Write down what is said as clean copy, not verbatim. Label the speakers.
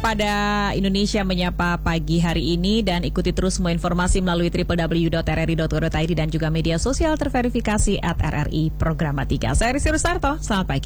Speaker 1: pada Indonesia Menyapa pagi hari ini dan ikuti terus semua informasi melalui www.rri.co.id dan juga media sosial terverifikasi @RRI Programa 3. Saya Rizky Rustarto, selamat pagi.